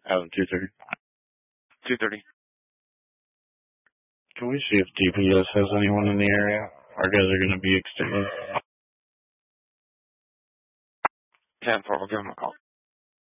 2:30. 2:30. Can we see if DPS has anyone in the area? Our guys are going to be extended. 10-4, we'll give them a call.